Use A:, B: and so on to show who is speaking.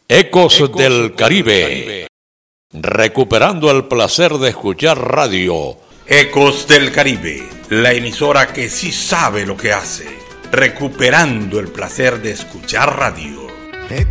A: Ecos del Caribe. Recuperando el placer de escuchar radio.
B: Ecos del Caribe, la emisora que sí sabe lo que hace. Recuperando el placer de escuchar radio.